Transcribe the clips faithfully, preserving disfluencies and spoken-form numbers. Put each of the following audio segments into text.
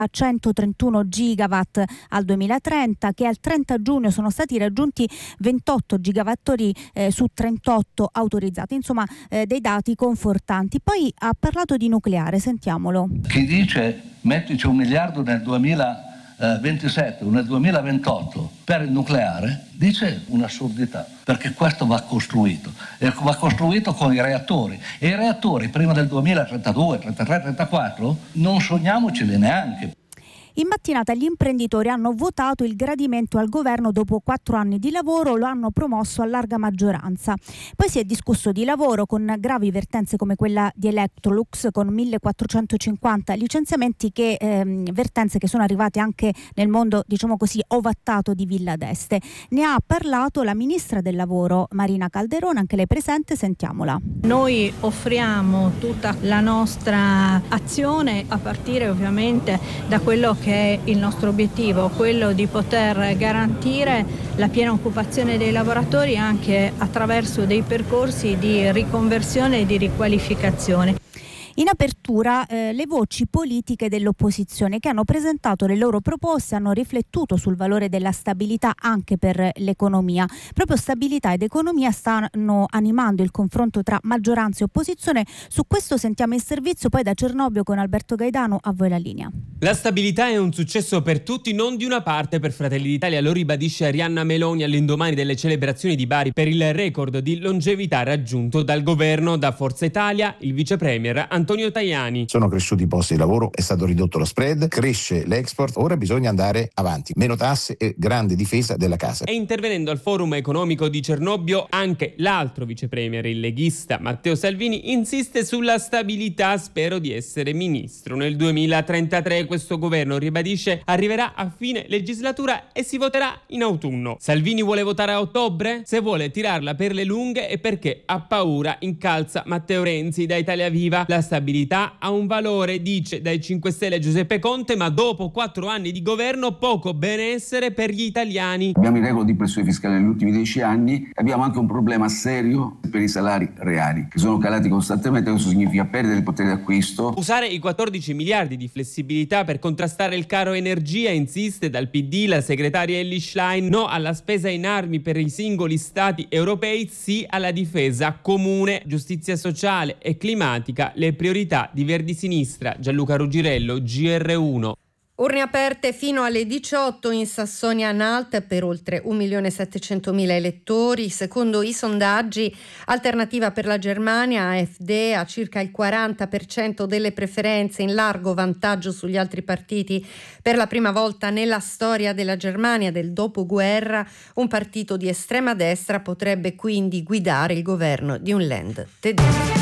a centotrentuno gigawatt al duemilatrenta, che al trenta giugno sono stati raggiunti ventotto gigawattori eh, su trentotto autorizzati, insomma eh, dei dati confortanti. Poi ha parlato di nucleare, sentiamolo. Chi dice mettici un miliardo nel duemilaventisette o nel duemilaventotto per il nucleare dice un'assurdità, perché questo va costruito e va costruito con i reattori, e i reattori prima del duemilatrentadue, trentatré, trentaquattro non sogniamoceli neanche. In mattinata gli imprenditori hanno votato il gradimento al governo dopo quattro anni di lavoro, lo hanno promosso a larga maggioranza. Poi si è discusso di lavoro con gravi vertenze come quella di Electrolux con millequattrocentocinquanta licenziamenti, che ehm, vertenze che sono arrivate anche nel mondo, diciamo così, ovattato di Villa d'Este. Ne ha parlato la ministra del lavoro Marina Calderone, anche lei presente, sentiamola. Noi offriamo tutta la nostra azione a partire ovviamente da quello che è il nostro obiettivo, quello di poter garantire la piena occupazione dei lavoratori anche attraverso dei percorsi di riconversione e di riqualificazione. In apertura eh, le voci politiche dell'opposizione, che hanno presentato le loro proposte, hanno riflettuto sul valore della stabilità anche per l'economia. Proprio stabilità ed economia stanno animando il confronto tra maggioranza e opposizione. Su questo sentiamo il servizio poi da Cernobbio con Alberto Gaidano. A voi la linea. La stabilità è un successo per tutti, non di una parte. Per Fratelli d'Italia lo ribadisce Arianna Meloni all'indomani delle celebrazioni di Bari per il record di longevità raggiunto dal governo. Da Forza Italia il vice premier Antonio Tajani. Sono cresciuti i posti di lavoro, è stato ridotto lo spread, cresce l'export, ora bisogna andare avanti. Meno tasse e grande difesa della casa. E intervenendo al forum economico di Cernobbio anche l'altro vice premier, il leghista Matteo Salvini, insiste sulla stabilità. Spero di essere ministro nel duemilatrentatré. Questo governo, ribadisce, arriverà a fine legislatura e si voterà in autunno. Salvini vuole votare a ottobre? Se vuole tirarla per le lunghe è perché ha paura, incalza Matteo Renzi da Italia Viva. La stabilità ha un valore, dice dai cinque Stelle Giuseppe Conte, ma dopo quattro anni di governo poco benessere per gli italiani. Abbiamo i record di pressione fiscale negli ultimi dieci anni, abbiamo anche un problema serio per i salari reali, che sono calati costantemente. Questo significa perdere il potere d'acquisto. Usare i quattordici miliardi di flessibilità per contrastare il caro energia, insiste dal P D la segretaria Elly Schlein. No alla spesa in armi per i singoli stati europei, sì alla difesa comune, giustizia sociale e climatica, le priorità di Verdi Sinistra. Gianluca Ruggirello, G R uno. Urne aperte fino alle diciotto in Sassonia-Anhalt per oltre un milione settecentomila elettori. Secondo i sondaggi, Alternativa per la Germania, A F D, ha circa il quaranta per cento delle preferenze, in largo vantaggio sugli altri partiti. Per la prima volta nella storia della Germania del dopoguerra, un partito di estrema destra potrebbe quindi guidare il governo di un Land tedesco.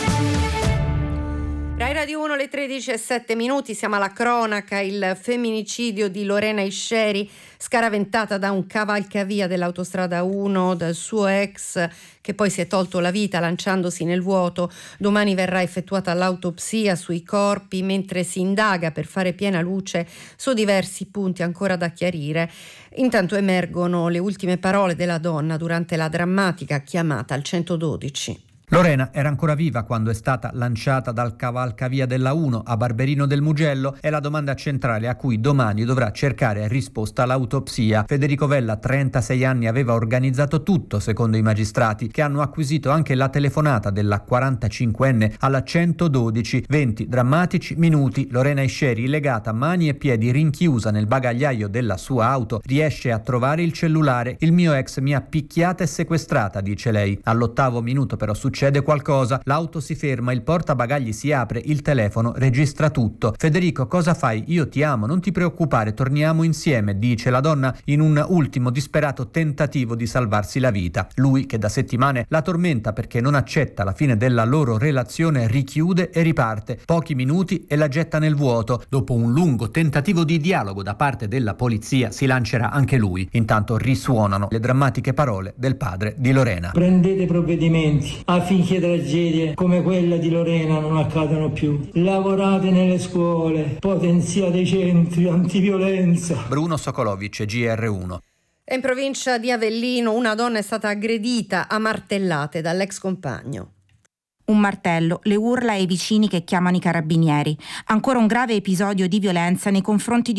Rai Radio uno, le tredici e sette minuti, siamo alla cronaca. Il femminicidio di Lorena Isceri, scaraventata da un cavalcavia dell'autostrada uno dal suo ex, che poi si è tolto la vita lanciandosi nel vuoto. Domani verrà effettuata l'autopsia sui corpi, mentre si indaga per fare piena luce su diversi punti ancora da chiarire. Intanto emergono le ultime parole della donna durante la drammatica chiamata al centododici. Lorena era ancora viva quando è stata lanciata dal cavalcavia della uno a Barberino del Mugello. È la domanda centrale a cui domani dovrà cercare risposta l'autopsia. Federico Vella, trentasei anni, aveva organizzato tutto, secondo i magistrati, che hanno acquisito anche la telefonata della quarantacinquenne alla centododici. venti drammatici minuti. Lorena Isceri, legata mani e piedi, rinchiusa nel bagagliaio della sua auto, riesce a trovare il cellulare. Il mio ex mi ha picchiata e sequestrata, dice lei. All'ottavo minuto però succede Succede qualcosa, l'auto si ferma, il portabagagli si apre, il telefono registra tutto. Federico, cosa fai? Io ti amo, non ti preoccupare, torniamo insieme, dice la donna in un ultimo disperato tentativo di salvarsi la vita. Lui, che da settimane la tormenta perché non accetta la fine della loro relazione, richiude e riparte. Pochi minuti e la getta nel vuoto. Dopo un lungo tentativo di dialogo da parte della polizia, si lancerà anche lui. Intanto risuonano le drammatiche parole del padre di Lorena. Prendete provvedimenti affinché tragedie come quella di Lorena non accadano più. Lavorate nelle scuole, potenziate i centri antiviolenza. Bruno Sokolovic, G R uno. In provincia di Avellino una donna è stata aggredita a martellate dall'ex compagno. Un martello, le urla e i vicini che chiamano i carabinieri. Ancora un grave episodio di violenza nei confronti di